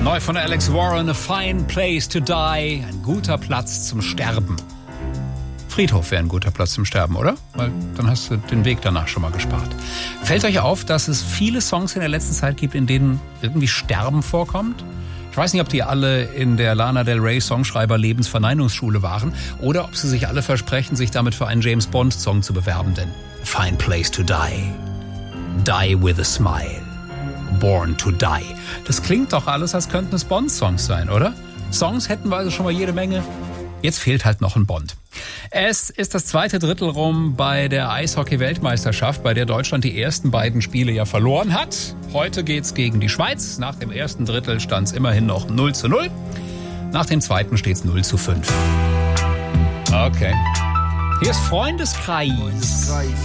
Neu von Alex Warren, A Fine Place to Die. Ein guter Platz zum Sterben. Friedhof wäre ein guter Platz zum Sterben, oder? Weil dann hast du den Weg danach schon mal gespart. Fällt euch auf, dass es viele Songs in der letzten Zeit gibt, in denen irgendwie Sterben vorkommt? Ich weiß nicht, ob die alle in der Lana Del Rey Songschreiber-Lebensverneinungsschule waren oder ob sie sich alle versprechen, sich damit für einen James-Bond-Song zu bewerben. Denn A Fine Place to Die, Die with a Smile, Born to Die. Das klingt doch alles, als könnten es Bond-Songs sein, oder? Songs hätten wir also schon mal jede Menge. Jetzt fehlt halt noch ein Bond. Es ist das zweite Drittel rum bei der Eishockey-Weltmeisterschaft, bei der Deutschland die ersten beiden Spiele ja verloren hat. Heute geht's gegen die Schweiz. Nach dem ersten Drittel stand es immerhin noch 0:0. Nach dem zweiten steht's 0:5. Okay. Hier ist Freundeskreis.